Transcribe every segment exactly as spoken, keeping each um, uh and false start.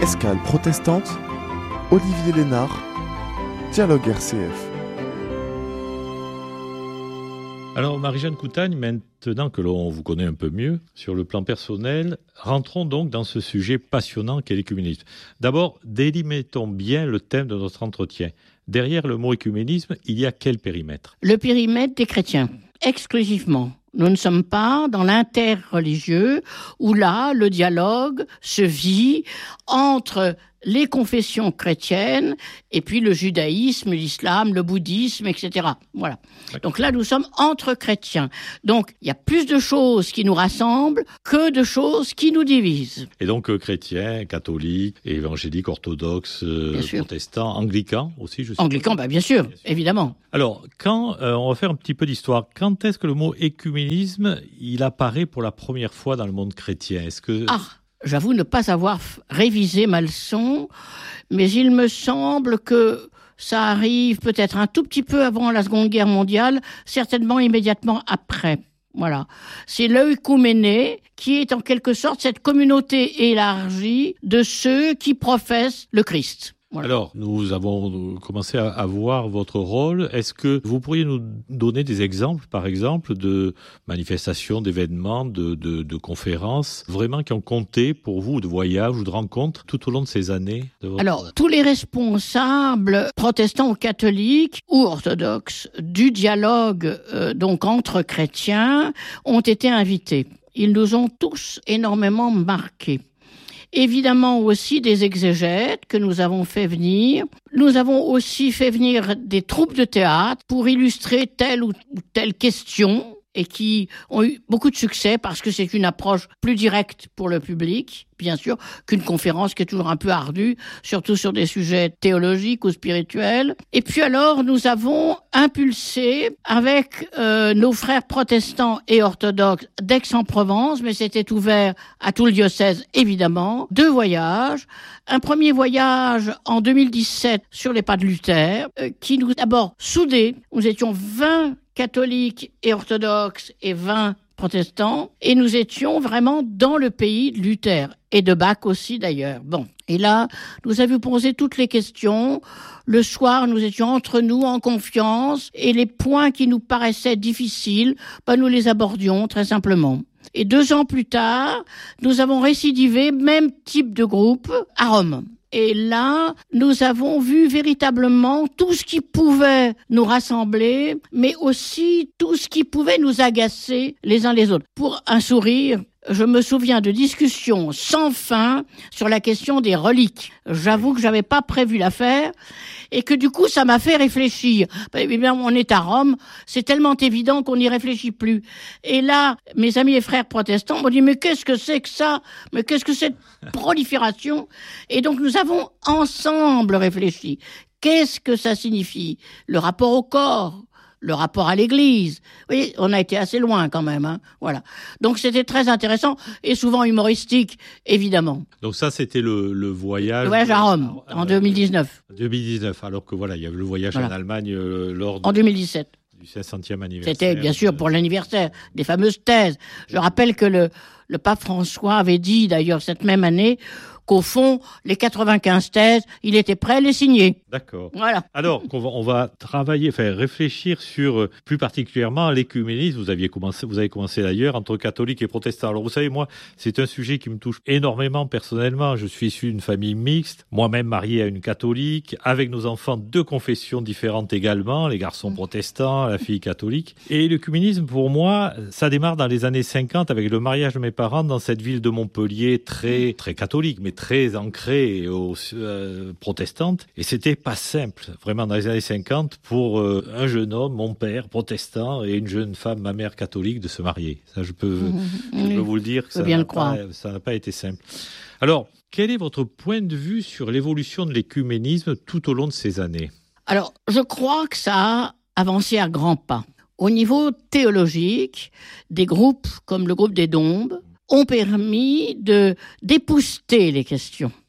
Escale protestante, Olivier Lénard, Dialogue R C F. Alors Marie-Jeanne Coutagne, maintenant que l'on vous connaît un peu mieux sur le plan personnel, rentrons donc dans ce sujet passionnant qu'est l'écuménisme. D'abord, délimitons bien le thème de notre entretien. Derrière le mot écuménisme, il y a quel périmètre ? Le périmètre des chrétiens, exclusivement. Nous ne sommes pas dans l'interreligieux où là, le dialogue se vit entre les confessions chrétiennes et puis le judaïsme, l'islam, le bouddhisme, et cetera. Voilà. Donc là, nous sommes entre chrétiens. Donc, il y a plus de choses qui nous rassemblent que de choses qui nous divisent. Et donc, euh, chrétiens, catholiques, évangéliques, orthodoxes, euh, protestants, anglicans aussi, je sais. Anglicans, bah, bien sûr, bien sûr, évidemment. Alors, quand, euh, on va faire un petit peu d'histoire. Quand est-ce que le mot écuménisme, il apparaît pour la première fois dans le monde chrétien ? Est-ce que... Ah J'avoue ne pas avoir révisé ma leçon, mais il me semble que ça arrive peut-être un tout petit peu avant la Seconde Guerre mondiale, certainement immédiatement après. Voilà. C'est l'œcuméné qui est en quelque sorte cette communauté élargie de ceux qui professent le Christ. Voilà. Alors, nous avons commencé à, à voir votre rôle. Est-ce que vous pourriez nous donner des exemples, par exemple, de manifestations, d'événements, de, de, de conférences, vraiment qui ont compté pour vous, de voyages ou de rencontres, tout au long de ces années de votre... Alors, tous les responsables, protestants ou catholiques ou orthodoxes, du dialogue euh, donc entre chrétiens, ont été invités. Ils nous ont tous énormément marqués. Évidemment aussi des exégètes que nous avons fait venir. Nous avons aussi fait venir des troupes de théâtre pour illustrer telle ou telle question et qui ont eu beaucoup de succès parce que c'est une approche plus directe pour le public, bien sûr, qu'une conférence qui est toujours un peu ardue, surtout sur des sujets théologiques ou spirituels. Et puis alors, nous avons impulsé avec euh, nos frères protestants et orthodoxes d'Aix-en-Provence, mais c'était ouvert à tout le diocèse, évidemment, deux voyages. Un premier voyage en deux mille dix-sept sur les pas de Luther, euh, qui nous d'abord soudés. Nous étions vingt catholiques et orthodoxes et vingt protestants, et nous étions vraiment dans le pays de Luther, et de Bach aussi d'ailleurs. Bon, et là, nous avions posé toutes les questions. Le soir, nous étions entre nous en confiance, et les points qui nous paraissaient difficiles, ben, nous les abordions très simplement. Et deux ans plus tard, nous avons récidivé, même type de groupe, à Rome. Et là, nous avons vu véritablement tout ce qui pouvait nous rassembler, mais aussi tout ce qui pouvait nous agacer les uns les autres. Pour un sourire, je me souviens de discussions sans fin sur la question des reliques. J'avoue que j'avais pas prévu l'affaire et que du coup, ça m'a fait réfléchir. Eh bien, on est à Rome, c'est tellement évident qu'on n'y réfléchit plus. Et là, mes amis et frères protestants m'ont dit, mais qu'est-ce que c'est que ça ? Mais qu'est-ce que c'est cette prolifération ? Et donc, nous avons ensemble réfléchi. Qu'est-ce que ça signifie ? Le rapport au corps ? Le rapport à l'Église. Vous voyez, on a été assez loin quand même, hein. Voilà. Donc c'était très intéressant et souvent humoristique, évidemment. Donc ça, c'était le, le voyage... Le voyage à Rome, à, en deux mille dix-neuf. deux mille dix-neuf, alors que voilà, il y avait le voyage voilà. en Allemagne euh, lors de, en deux mille dix-sept. Du cinq centième anniversaire. C'était bien sûr pour l'anniversaire des fameuses thèses. Je rappelle que le, le pape François avait dit d'ailleurs cette même année qu'au fond, les quatre-vingt-quinze thèses, il était prêt à les signer. D'accord. Voilà. Alors, on va, on va travailler, enfin, réfléchir sur, euh, plus particulièrement, l'écuménisme. Vous aviez commencé, vous avez commencé d'ailleurs, entre catholiques et protestants. Alors, vous savez, moi, c'est un sujet qui me touche énormément personnellement. Je suis issu d'une famille mixte, moi-même marié à une catholique, avec nos enfants de confessions différentes également, les garçons protestants, la fille catholique. Et l'écuménisme, pour moi, ça démarre dans les années cinquante avec le mariage de mes parents dans cette ville de Montpellier, très, très catholique, mais très ancrée aux euh, protestantes. Et c'était pas simple, vraiment, dans les années cinquante, pour euh, un jeune homme, mon père, protestant, et une jeune femme, ma mère, catholique, de se marier. Ça, je peux, mmh, je oui, peux vous le dire, que ça n'a, pas, ça n'a pas été simple. Alors, quel est votre point de vue sur l'évolution de l'écuménisme tout au long de ces années ? Alors, je crois que ça a avancé à grands pas. Au niveau théologique, des groupes comme le groupe des Dombes ont permis de d'épousseter les questions.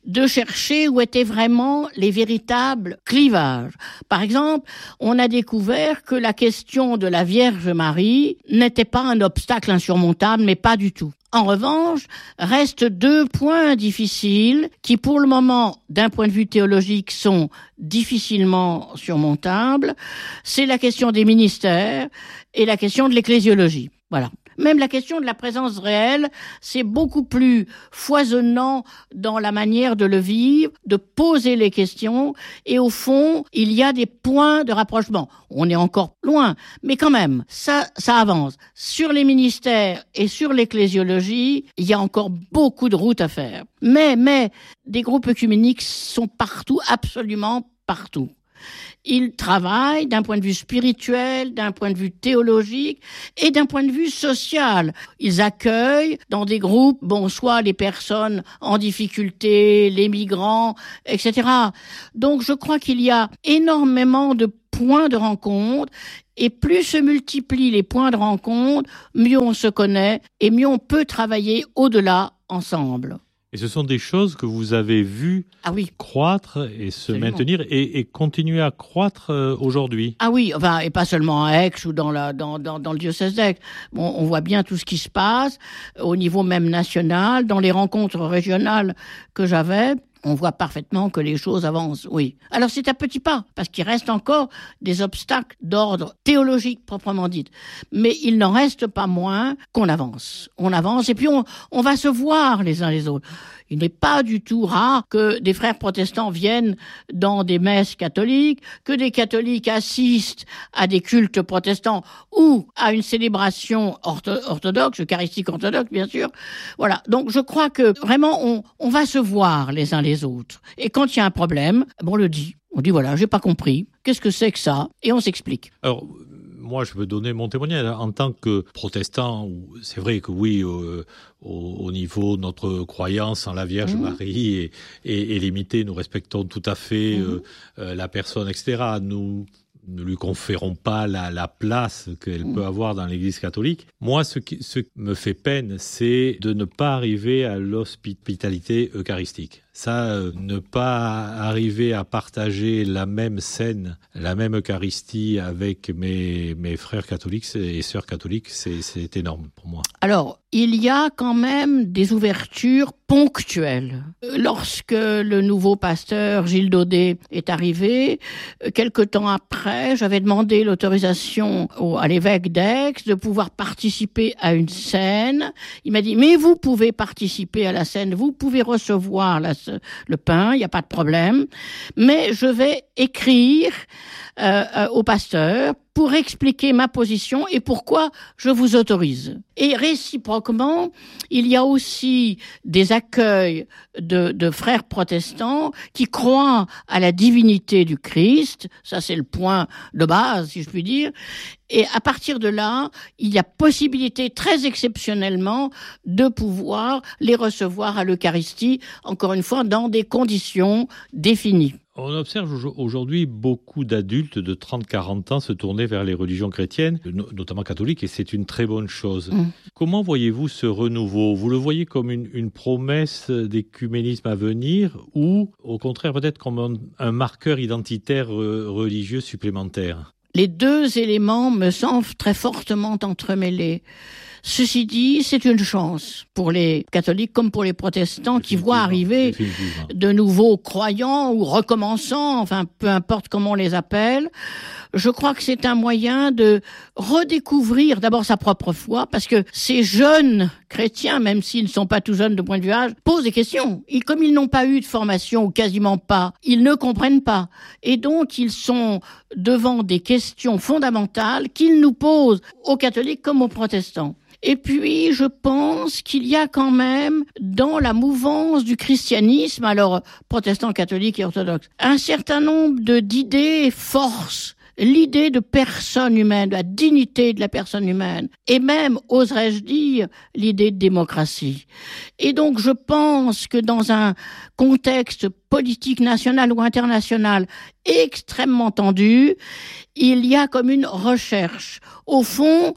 de chercher où étaient vraiment les véritables clivages. Par exemple, on a découvert que la question de la Vierge Marie n'était pas un obstacle insurmontable, mais pas du tout. En revanche, restent deux points difficiles qui, pour le moment, d'un point de vue théologique, sont difficilement surmontables. C'est la question des ministères et la question de l'ecclésiologie. Voilà. Même la question de la présence réelle, c'est beaucoup plus foisonnant dans la manière de le vivre, de poser les questions. Et au fond, il y a des points de rapprochement. On est encore loin, mais quand même, ça, ça avance. Sur les ministères et sur l'ecclésiologie, il y a encore beaucoup de route à faire. Mais, mais, des groupes œcuméniques sont partout, absolument partout. Ils travaillent d'un point de vue spirituel, d'un point de vue théologique et d'un point de vue social. Ils accueillent dans des groupes, bon, soit les personnes en difficulté, les migrants, et cetera. Donc je crois qu'il y a énormément de points de rencontre et plus se multiplient les points de rencontre, mieux on se connaît et mieux on peut travailler au-delà ensemble. Et ce sont des choses que vous avez vues ah oui. croître et se Absolument. maintenir et, et continuer à croître euh, aujourd'hui. Ah oui, enfin, et pas seulement à Aix ou dans, la, dans, dans, dans le diocèse d'Aix. Bon, on voit bien tout ce qui se passe au niveau même national, dans les rencontres régionales que j'avais. On voit parfaitement que les choses avancent, oui. Alors c'est à petits pas, parce qu'il reste encore des obstacles d'ordre théologique proprement dit. Mais il n'en reste pas moins qu'on avance. On avance et puis on, on va se voir les uns les autres. Il n'est pas du tout rare que des frères protestants viennent dans des messes catholiques, que des catholiques assistent à des cultes protestants ou à une célébration ortho- orthodoxe, eucharistique orthodoxe, bien sûr. Voilà. Donc, je crois que vraiment, on, on va se voir les uns les autres. Et quand il y a un problème, on le dit. On dit, voilà, j'ai pas compris. Qu'est-ce que c'est que ça? Et on s'explique. Alors, moi, je veux donner mon témoignage. En tant que protestant, c'est vrai que oui, euh, au, au niveau de notre croyance en la Vierge mmh. Marie est, est, est limitée. Nous respectons tout à fait mmh. euh, euh, la personne, et cetera. Nous ne lui conférons pas la, la place qu'elle mmh. peut avoir dans l'Église catholique. Moi, ce qui, ce qui me fait peine, c'est de ne pas arriver à l'hospitalité eucharistique. Ça, euh, ne pas arriver à partager la même scène, la même Eucharistie avec mes, mes frères catholiques et sœurs catholiques, c'est, c'est énorme pour moi. Alors, il y a quand même des ouvertures ponctuelles. Lorsque le nouveau pasteur Gilles Daudet est arrivé, quelque temps après, j'avais demandé l'autorisation au, à l'évêque d'Aix de pouvoir participer à une scène. Il m'a dit, mais vous pouvez participer à la scène, vous pouvez recevoir la le pain, il n'y a pas de problème, mais je vais écrire euh, euh, au pasteur pour expliquer ma position et pourquoi je vous autorise. Et réciproquement, il y a aussi des accueils de, de frères protestants qui croient à la divinité du Christ, ça c'est le point de base, si je puis dire, et à partir de là, il y a possibilité très exceptionnellement de pouvoir les recevoir à l'Eucharistie, encore une fois, dans des conditions définies. On observe aujourd'hui beaucoup d'adultes de trente à quarante ans se tourner vers les religions chrétiennes, notamment catholiques, et c'est une très bonne chose. Mmh. Comment voyez-vous ce renouveau? Vous le voyez comme une, une promesse d'écuménisme à venir ou, au contraire, peut-être comme un, un marqueur identitaire religieux supplémentaire? Les deux éléments me semblent très fortement entremêlés. Ceci dit, c'est une chance pour les catholiques comme pour les protestants qui voient arriver de nouveaux croyants ou recommençants, enfin peu importe comment on les appelle. Je crois que c'est un moyen de redécouvrir d'abord sa propre foi, parce que ces jeunes chrétiens, même s'ils ne sont pas tout jeunes de point de vue âge, posent des questions. Et comme ils n'ont pas eu de formation, ou quasiment pas, ils ne comprennent pas. Et donc, ils sont devant des questions fondamentales qu'ils nous posent, aux catholiques comme aux protestants. Et puis, je pense qu'il y a quand même, dans la mouvance du christianisme, alors protestant, catholique et orthodoxe, un certain nombre de, d'idées forces. L'idée de personne humaine, de la dignité de la personne humaine, et même, oserais-je dire, l'idée de démocratie. Et donc, je pense que dans un contexte politique national ou international extrêmement tendu, il y a comme une recherche. Au fond,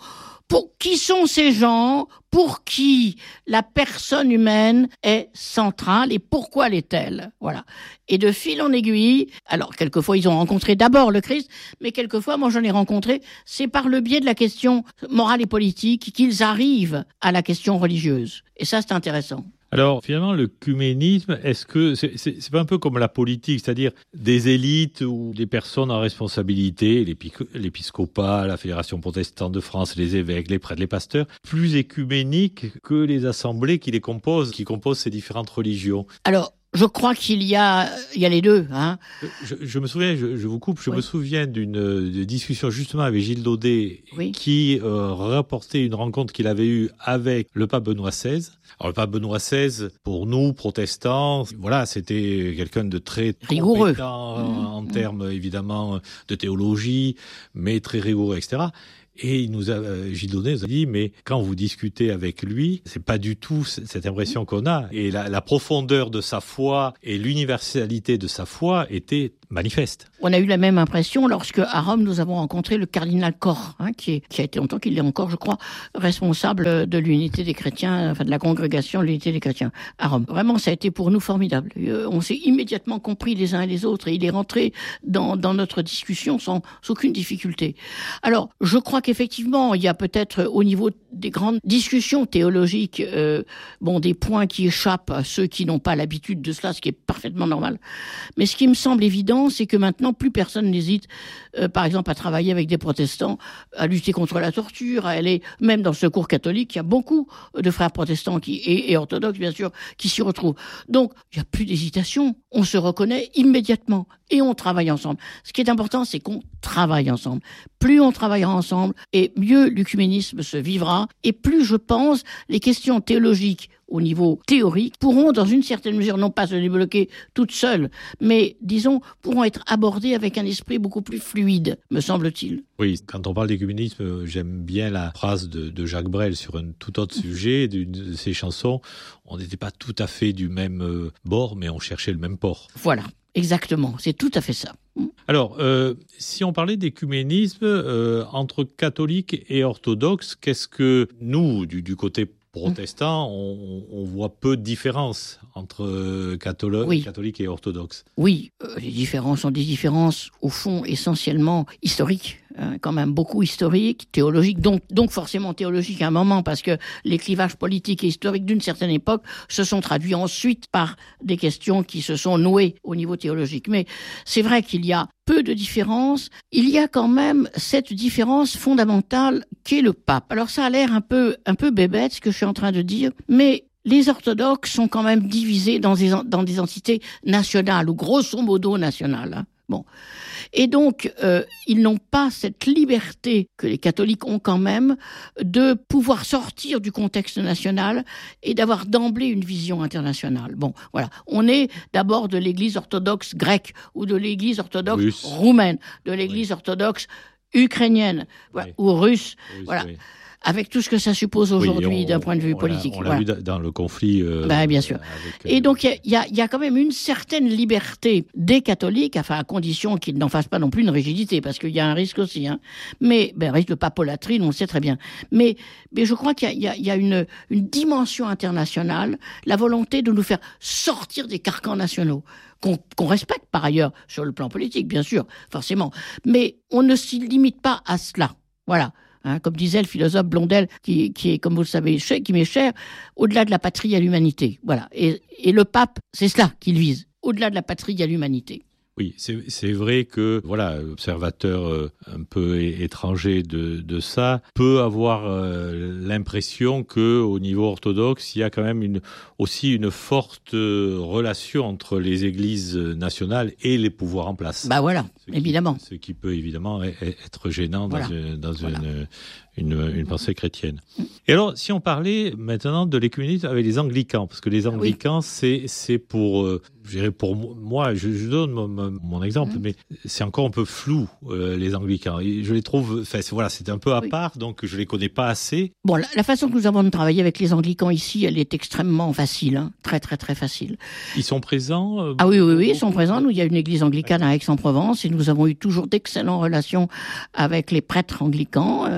pour qui sont ces gens pour qui la personne humaine est centrale et pourquoi l'est-elle? Voilà. Et de fil en aiguille, alors quelquefois ils ont rencontré d'abord le Christ, mais quelquefois, moi j'en ai rencontré, c'est par le biais de la question morale et politique qu'ils arrivent à la question religieuse. Et ça, c'est intéressant. Alors, finalement, l'œcuménisme, est-ce que c'est, c'est, c'est pas un peu comme la politique, c'est-à-dire des élites ou des personnes en responsabilité, l'épiscopat, la Fédération protestante de France, les évêques, les prêtres, les pasteurs, plus œcuméniques que les assemblées qui les composent, qui composent ces différentes religions? Alors, je crois qu'il y a, il y a les deux. Hein. Je, je me souviens, je, je vous coupe, je oui. me souviens d'une de discussion justement avec Gilles Daudet oui. qui euh, rapportait une rencontre qu'il avait eue avec le pape Benoît seize. Alors le pape Benoît seize, pour nous, protestants, voilà, c'était quelqu'un de très rigoureux compétent mmh. en mmh. termes évidemment de théologie, mais très rigoureux, et cetera. Et il nous a, Gilles Daudet nous a dit, mais quand vous discutez avec lui, c'est pas du tout cette impression qu'on a. Et la, la profondeur de sa foi et l'universalité de sa foi étaient manifestes. On a eu la même impression lorsque, à Rome, nous avons rencontré le cardinal Koch, hein, qui, est, qui a été longtemps, qu'il est encore, je crois, responsable de l'unité des chrétiens, enfin de la congrégation de l'unité des chrétiens à Rome. Vraiment, ça a été pour nous formidable. Euh, on s'est immédiatement compris les uns et les autres et il est rentré dans, dans notre discussion sans, sans aucune difficulté. Alors, je crois qu'effectivement, il y a peut-être au niveau des grandes discussions théologiques, euh, bon, des points qui échappent à ceux qui n'ont pas l'habitude de cela, ce qui est parfaitement normal. Mais ce qui me semble évident, c'est que maintenant, plus personne n'hésite, euh, par exemple, à travailler avec des protestants, à lutter contre la torture, à aller, même dans le secours catholique, il y a beaucoup de frères protestants qui, et, et orthodoxes, bien sûr, qui s'y retrouvent. Donc, il n'y a plus d'hésitation. On se reconnaît immédiatement et on travaille ensemble. Ce qui est important, c'est qu'on travaille ensemble. Plus on travaillera ensemble, et mieux l'œcuménisme se vivra, et plus, je pense, les questions théologiques au niveau théorique pourront, dans une certaine mesure, non pas se débloquer toutes seules, mais, disons, pourront être abordées avec un esprit beaucoup plus fluide, me semble-t-il. Oui, quand on parle d'écuménisme, j'aime bien la phrase de, de Jacques Brel sur un tout autre sujet, d'une de ses chansons. On n'était pas tout à fait du même bord, mais on cherchait le même port. Voilà. Exactement, c'est tout à fait ça. Alors, euh, si on parlait d'écuménisme euh, entre catholiques et orthodoxes, qu'est-ce que nous, du, du côté protestant, on, on voit peu de différences entre catholo- oui. catholiques et orthodoxes? Oui, euh, les différences sont des différences, au fond, essentiellement historiques. Hein, quand même beaucoup historiques, théologiques, donc, donc forcément théologiques à un moment, parce que les clivages politiques et historiques d'une certaine époque se sont traduits ensuite par des questions qui se sont nouées au niveau théologique. Mais c'est vrai qu'il y a peu de différences. Il y a quand même cette différence fondamentale qu'est le pape. Alors ça a l'air un peu, un peu bébête, ce que je suis en train de dire, mais les orthodoxes sont quand même divisés dans des, dans des entités nationales, ou grosso modo nationales. Hein. Bon. Et donc, euh, ils n'ont pas cette liberté que les catholiques ont quand même de pouvoir sortir du contexte national et d'avoir d'emblée une vision internationale. Bon, voilà. On est d'abord de l'église orthodoxe grecque ou de l'église orthodoxe russe. roumaine, de l'église oui. orthodoxe ukrainienne voilà, oui. ou russe. russe voilà. Oui. Avec tout ce que ça suppose aujourd'hui oui, on, d'un point de vue on politique. L'a, on l'a voilà. vu dans le conflit. Euh, ben, bien sûr. Avec, euh, et donc, il y a, y a quand même une certaine liberté des catholiques, enfin, à condition qu'ils n'en fassent pas non plus une rigidité, parce qu'il y a un risque aussi. Hein. Mais, ben, risque de papolatrie, on le sait très bien. Mais, mais je crois qu'il y a, y a, y a une, une dimension internationale, la volonté de nous faire sortir des carcans nationaux. Qu'on, qu'on respecte par ailleurs sur le plan politique, bien sûr, forcément. Mais on ne s'y limite pas à cela. Voilà. Hein, comme disait le philosophe Blondel, qui, qui est, comme vous le savez, cher, qui m'est cher, au-delà de la patrie, il y a l'humanité. Voilà. Et, et le pape, c'est cela qu'il vise. Au-delà de la patrie, il y a l'humanité. Oui, c'est, c'est vrai que, voilà, observateur euh, un peu étranger de, de ça, peut avoir euh, l'impression qu'au niveau orthodoxe, il y a quand même une, aussi une forte euh, relation entre les églises nationales et les pouvoirs en place. Bah voilà, ce évidemment. Qui, ce qui peut évidemment être gênant dans, voilà. une, dans voilà. une, une, une pensée chrétienne. Et alors, si on parlait maintenant de l'écuménisme avec les anglicans, parce que les anglicans, oui. c'est, c'est pour... Euh, je dirais pour moi, je, je donne mon, mon exemple, mmh. mais c'est encore un peu flou, euh, les anglicans. Et je les trouve, enfin, c'est, voilà, c'est un peu à oui. part, donc je les connais pas assez. Bon, la, la façon que nous avons de travailler avec les anglicans ici, elle est extrêmement facile, hein, très, très, très facile. Ils sont présents euh, Ah oui, oui, oui, ils sont présents. Nous, il y a une église anglicane à Aix-en-Provence et nous avons eu toujours d'excellentes relations avec les prêtres anglicans. Euh,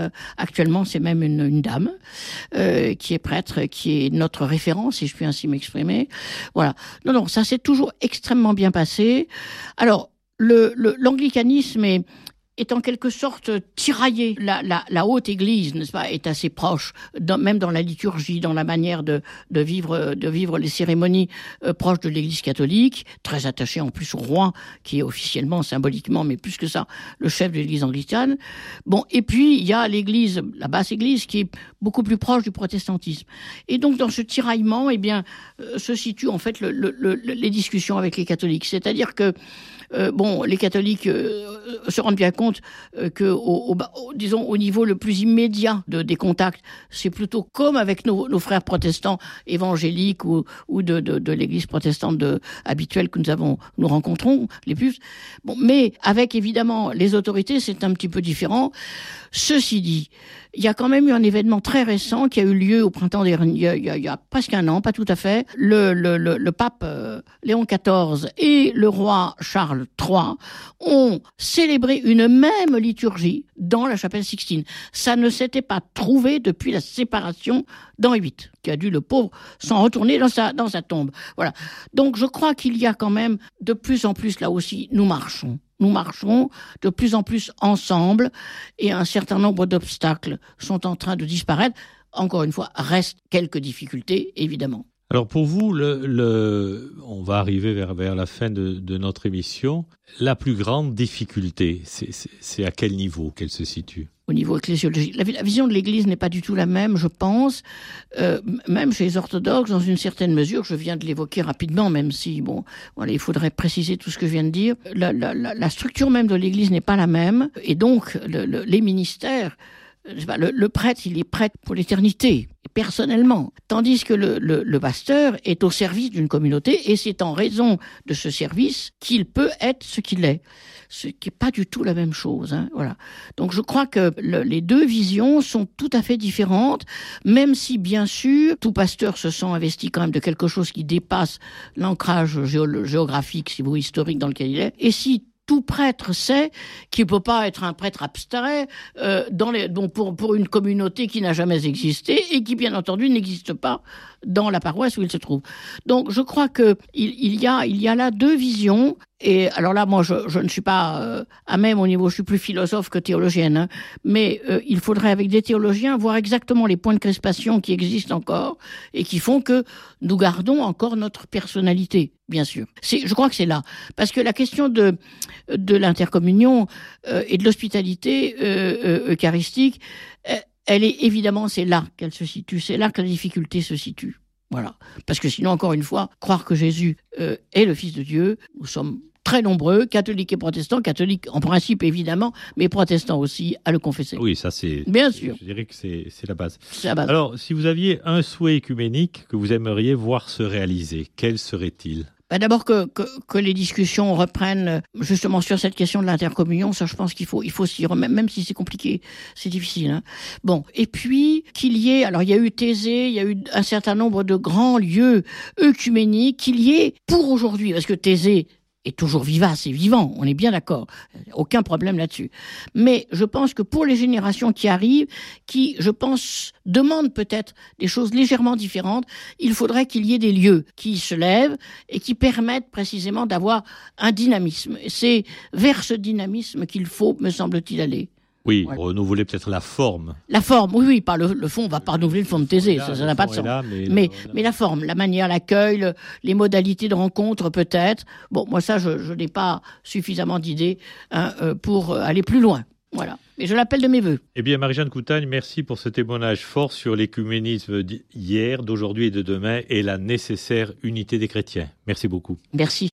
Actuellement, c'est même une, une dame euh, qui est prêtre, qui est notre référence, si je puis ainsi m'exprimer. Voilà. Non, non, ça s'est toujours extrêmement bien passé. Alors, le, le, l'anglicanisme est... est en quelque sorte tiraillé. La, la, la haute église, n'est-ce pas, est assez proche, dans, même dans la liturgie, dans la manière de, de, vivre, de vivre les cérémonies, euh, proche de l'église catholique, très attachée en plus au roi, qui est officiellement, symboliquement, mais plus que ça, le chef de l'église anglicane. Bon, et puis, il y a l'église, la basse église, qui est beaucoup plus proche du protestantisme. Et donc, dans ce tiraillement, eh bien, euh, se situent en fait le, le, le, les discussions avec les catholiques. C'est-à-dire que Euh, bon, les catholiques euh, se rendent bien compte euh, que, au, au, au, disons, au niveau le plus immédiat de, des contacts, c'est plutôt comme avec nos, nos frères protestants évangéliques ou, ou de, de, de l'Église protestante de, habituelle que nous avons, nous rencontrons, les plus. Bon, mais avec évidemment les autorités, c'est un petit peu différent. Ceci dit, il y a quand même eu un événement très récent qui a eu lieu au printemps dernier, il y a, il y a, il y a presque un an, pas tout à fait. Le, le, le, le pape euh, Léon quatorze et le roi Charles trois ont célébré une même liturgie dans la chapelle Sixtine. Ça ne s'était pas trouvé depuis la séparation d'Henri huit, qui a dû, le pauvre, s'en retourner dans sa, dans sa tombe. Voilà. Donc je crois qu'il y a quand même de plus en plus, là aussi, nous marchons. Nous marchons de plus en plus ensemble et un certain nombre d'obstacles sont en train de disparaître. Encore une fois, restent quelques difficultés, évidemment. Alors pour vous, le, le, on va arriver vers, vers la fin de, de notre émission. La plus grande difficulté, c'est, c'est, c'est à quel niveau qu'elle se situe ? Au niveau ecclésiologique. La, la vision de l'Église n'est pas du tout la même, je pense, euh, même chez les orthodoxes, dans une certaine mesure. Je viens de l'évoquer rapidement, même si, bon, voilà, il faudrait préciser tout ce que je viens de dire. La, la, la, la structure même de l'Église n'est pas la même, et donc le, le, les ministères, le, le prêtre, il est prêtre pour l'éternité, personnellement, tandis que le, le, le pasteur est au service d'une communauté, et c'est en raison de ce service qu'il peut être ce qu'il est. Ce qui n'est pas du tout la même chose, hein, voilà. Donc je crois que le, les deux visions sont tout à fait différentes, même si bien sûr tout pasteur se sent investi quand même de quelque chose qui dépasse l'ancrage géo- géographique, si vous voulez, historique dans lequel il est. Et si tout prêtre sait qu'il ne peut pas être un prêtre abstrait euh, dans les, donc pour, pour une communauté qui n'a jamais existé et qui, bien entendu, n'existe pas dans la paroisse où il se trouve. Donc, je crois qu'il il y a, il y a là deux visions. Et alors là, moi, je, je ne suis pas euh, à même au niveau, je suis plus philosophe que théologienne, hein, mais euh, il faudrait, avec des théologiens, voir exactement les points de crispation qui existent encore et qui font que nous gardons encore notre personnalité, bien sûr. C'est, je crois que c'est là. Parce que la question de, de l'intercommunion euh, et de l'hospitalité euh, euh, eucharistique, euh, elle est évidemment, c'est là qu'elle se situe, c'est là que la difficulté se situe. Voilà. Parce que sinon, encore une fois, croire que Jésus euh, est le Fils de Dieu, nous sommes très nombreux, catholiques et protestants, catholiques en principe évidemment, mais protestants aussi, à le confesser. Oui, ça c'est... Bien sûr. Je dirais que c'est, c'est la base. C'est la base. Alors, si vous aviez un souhait écuménique que vous aimeriez voir se réaliser, quel serait-il ? Ben d'abord que, que, que les discussions reprennent justement sur cette question de l'intercommunion, ça je pense qu'il faut, il faut s'y remettre, même si c'est compliqué, c'est difficile. Hein. Bon, et puis qu'il y ait, alors il y a eu Thésée, il y a eu un certain nombre de grands lieux œcuméniques, qu'il y ait pour aujourd'hui, parce que Thésée est toujours vivace et vivant, on est bien d'accord, aucun problème là-dessus. Mais je pense que pour les générations qui arrivent, qui, je pense, demandent peut-être des choses légèrement différentes, il faudrait qu'il y ait des lieux qui se lèvent et qui permettent précisément d'avoir un dynamisme. C'est vers ce dynamisme qu'il faut, me semble-t-il, aller. Oui, ouais. renouveler peut-être la forme. La forme, oui, oui, pas le, le fond, on ne va pas renouveler le fond de Thésée, ça, ça n'a pas de sens. Là, mais, mais, le... mais la forme, la manière, l'accueil, le, les modalités de rencontre peut-être. Bon, moi ça, je, je n'ai pas suffisamment d'idées hein, euh, pour aller plus loin. Voilà. Et je l'appelle de mes voeux. Eh bien, Marie-Jeanne Coutagne, merci pour ce témoignage fort sur l'écuménisme d'hier, d'aujourd'hui et de demain et la nécessaire unité des chrétiens. Merci beaucoup. Merci.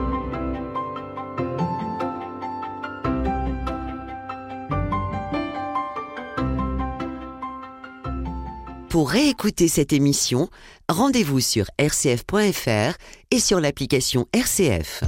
Pour réécouter cette émission, rendez-vous sur r c f point f r et sur l'application R C F.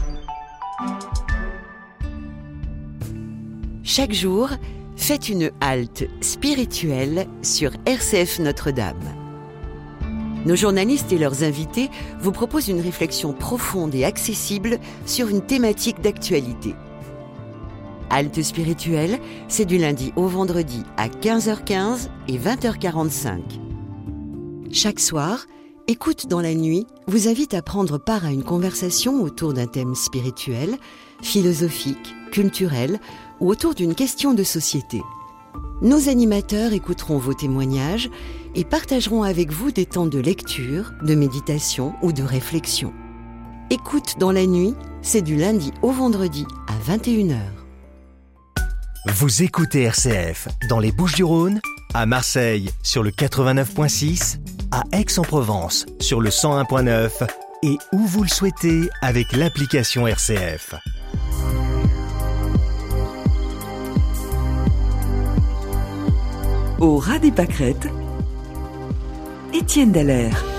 Chaque jour, faites une halte spirituelle sur R C F Notre-Dame. Nos journalistes et leurs invités vous proposent une réflexion profonde et accessible sur une thématique d'actualité. Halte spirituelle, c'est du lundi au vendredi à quinze heures quinze et vingt heures quarante-cinq. Chaque soir, Écoute dans la nuit vous invite à prendre part à une conversation autour d'un thème spirituel, philosophique, culturel ou autour d'une question de société. Nos animateurs écouteront vos témoignages et partageront avec vous des temps de lecture, de méditation ou de réflexion. Écoute dans la nuit, c'est du lundi au vendredi à vingt et une heures. Vous écoutez R C F dans les Bouches-du-Rhône, à Marseille sur le quatre-vingt-neuf virgule six, à Aix-en-Provence sur le cent un virgule neuf et où vous le souhaitez avec l'application R C F. Au ras des pâquerettes, Étienne Dallaire.